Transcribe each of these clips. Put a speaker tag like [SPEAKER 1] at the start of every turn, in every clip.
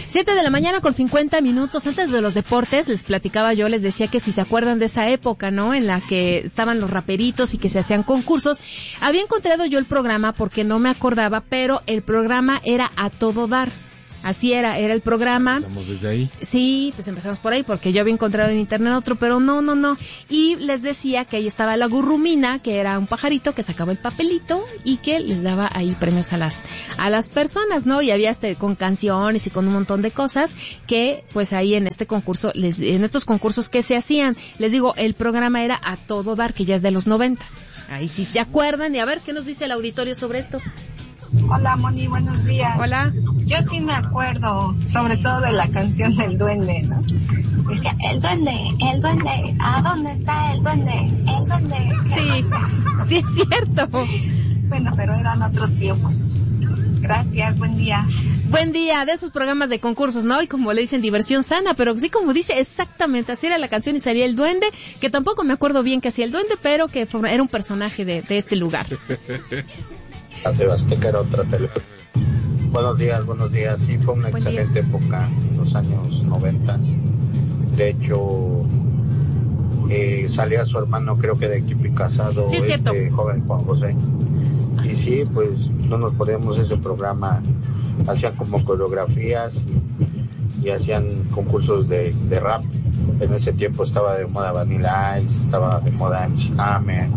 [SPEAKER 1] 7:50 a.m. Antes de los deportes, les platicaba yo, les decía que si se acuerdan de esa época, ¿no? En la que estaban los raperitos y que se hacían concursos. Había encontrado yo el programa porque no me acordaba, pero el programa era A Todo Dar. Así era el programa.
[SPEAKER 2] ¿Empezamos desde ahí?
[SPEAKER 1] Sí, pues empezamos por ahí, porque yo había encontrado en internet otro, pero no. Y les decía que ahí estaba la gurrumina, que era un pajarito que sacaba el papelito y que les daba ahí premios a las personas, ¿no? Y había con canciones y con un montón de cosas que, pues ahí en este concurso, en estos concursos que se hacían, les digo, el programa era A Todo Dar, que ya es de los 90s. Ahí sí se acuerdan, y a ver, ¿qué nos dice el auditorio sobre esto?
[SPEAKER 3] Hola, Moni, buenos días.
[SPEAKER 1] Hola.
[SPEAKER 3] Yo sí me acuerdo, sobre todo de la canción del duende, ¿no? Decía, el duende, ¿a dónde está el duende? El duende.
[SPEAKER 1] Sí es cierto.
[SPEAKER 3] Bueno, pero eran otros tiempos. Gracias, buen día.
[SPEAKER 1] Buen día, de esos programas de concursos, ¿no? Y como le dicen, diversión sana, pero sí, como dice, exactamente, así era la canción y salía el duende, que tampoco me acuerdo bien que hacía el duende, pero que era un personaje de este lugar.
[SPEAKER 4] La TV Azteca era otra televisión. Buenos días. Sí, fue una excelente época en los años 90. De hecho, salía su hermano, creo que de Equipo Casado,
[SPEAKER 1] sí,
[SPEAKER 4] joven Juan José. Y sí, pues no nos perdíamos ese programa. Hacían como coreografías y hacían concursos de rap. En ese tiempo estaba de moda Vanilla Ice, estaba de moda MC Hammer,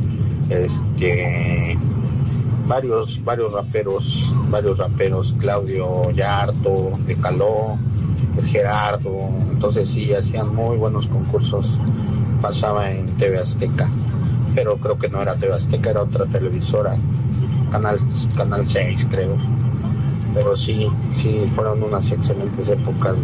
[SPEAKER 4] varios raperos, Claudio Yarto, de Caló, Gerardo. Entonces sí, hacían muy buenos concursos. Pasaba en TV Azteca, pero creo que no era TV Azteca, era otra televisora, Canal 6 creo. Pero sí fueron unas excelentes épocas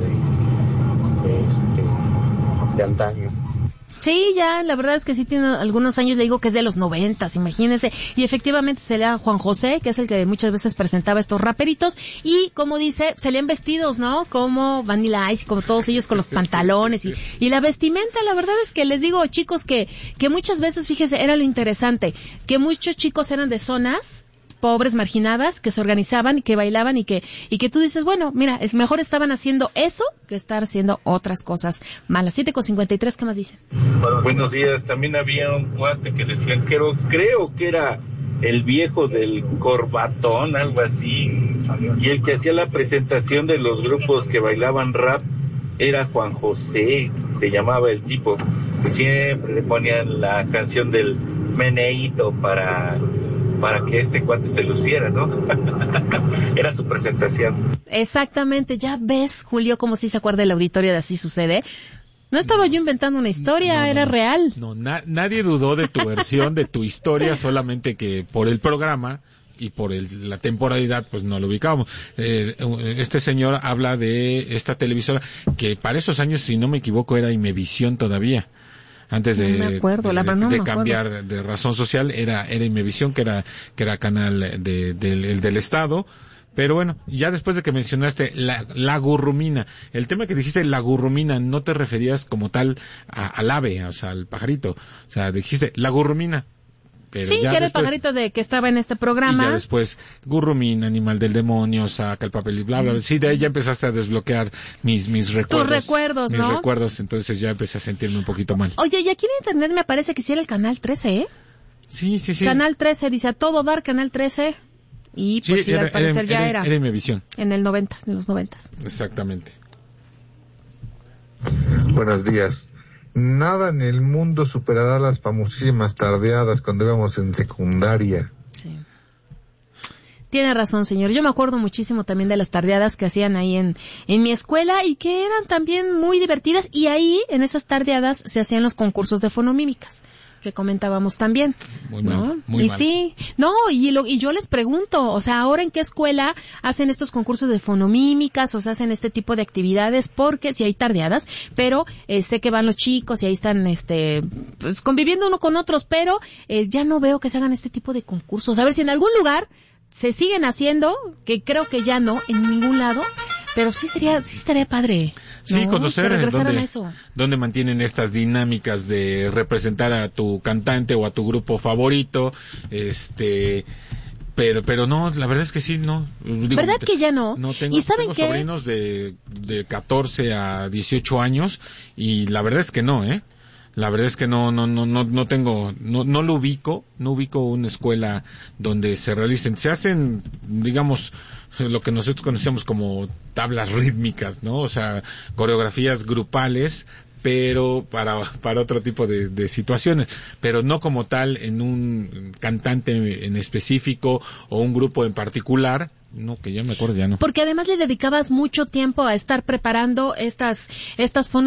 [SPEAKER 4] de antaño.
[SPEAKER 1] Sí, ya, la verdad es que sí tiene algunos años, le digo que es de los 90, imagínense, y efectivamente salía Juan José, que es el que muchas veces presentaba estos raperitos, y como dice, salían vestidos, ¿no? Como Vanilla Ice, como todos ellos con los pantalones y la vestimenta. La verdad es que les digo, chicos, que muchas veces, fíjese, era lo interesante, que muchos chicos eran de zonas pobres, marginadas, que se organizaban y que bailaban y que tú dices, bueno, mira, es mejor estaban haciendo eso que estar haciendo otras cosas malas. 7:53, ¿qué más dicen?
[SPEAKER 5] Buenos días. También había un cuate que decían, creo que era el viejo del corbatón, algo así, y el que hacía la presentación de los grupos que bailaban rap era Juan José, se llamaba el tipo, que siempre le ponían la canción del meneíto para que este cuate se luciera, ¿no? Era su presentación.
[SPEAKER 1] Exactamente, ya ves, Julio, como si se acuerda el auditorio de Así Sucede. No estaba yo inventando una historia, era real.
[SPEAKER 2] No, nadie dudó de tu versión, de tu historia, solamente que por el programa y por la temporalidad, pues no lo ubicábamos. Este señor habla de esta televisora, que para esos años, si no me equivoco, era Imevisión todavía. Antes de cambiar de razón social, era Imevisión, que era canal del Estado. Pero bueno, ya después de que mencionaste la gurrumina, el tema que dijiste, la gurrumina, no te referías como tal al ave, o sea, al pajarito. O sea, dijiste la gurrumina. Pero
[SPEAKER 1] sí, que era el pajarito que estaba en este programa.
[SPEAKER 2] Y ya después, gurrumina, animal del demonio, saca el papel y bla, bla, bla. Sí, de ahí ya empezaste a desbloquear mis recuerdos.
[SPEAKER 1] Tus recuerdos, ¿no?
[SPEAKER 2] Mis recuerdos, entonces ya empecé a sentirme un poquito mal.
[SPEAKER 1] Oye, y aquí en internet me aparece que sí era el Canal 13, ¿eh?
[SPEAKER 2] Sí.
[SPEAKER 1] Canal 13, dice A Todo Dar, Canal 13. Y pues sí, al parecer ya era.
[SPEAKER 2] Era Imevisión.
[SPEAKER 1] En los 90.
[SPEAKER 2] Exactamente.
[SPEAKER 6] Buenos días. Nada en el mundo superará las famosísimas tardeadas cuando íbamos en secundaria.
[SPEAKER 1] Sí. Tiene razón, señor. Yo me acuerdo muchísimo también de las tardeadas que hacían ahí en mi escuela y que eran también muy divertidas. Y ahí, en esas tardeadas, se hacían los concursos de fonomímicas, que comentábamos también.
[SPEAKER 2] Muy
[SPEAKER 1] ¿no?
[SPEAKER 2] mal, muy mal.
[SPEAKER 1] Sí, no, y yo les pregunto, o sea, ahora en qué escuela hacen estos concursos de fonomímicas o se hacen este tipo de actividades, porque si hay tardeadas, pero sé que van los chicos y ahí están pues conviviendo uno con otros, pero ya no veo que se hagan este tipo de concursos. A ver si en algún lugar se siguen haciendo, que creo que ya no, en ningún lado, pero sí estaría padre, ¿no?
[SPEAKER 2] Sí, conocer dónde mantienen estas dinámicas de representar a tu cantante o a tu grupo favorito, Pero no, la verdad es que sí, no. Digo,
[SPEAKER 1] ¿Verdad que ya no?
[SPEAKER 2] No tengo,
[SPEAKER 1] ¿Y saben
[SPEAKER 2] tengo
[SPEAKER 1] qué?
[SPEAKER 2] sobrinos de 14 a 18 años y la verdad es que no, La verdad es que no tengo, no lo ubico, no ubico una escuela donde se realicen, se hacen, digamos, lo que nosotros conocemos como tablas rítmicas, ¿no? O sea, coreografías grupales, pero para otro tipo de situaciones, pero no como tal en un cantante en específico o un grupo en particular. No, que ya me acuerdo, ya no.
[SPEAKER 1] Porque además le dedicabas mucho tiempo a estar preparando estas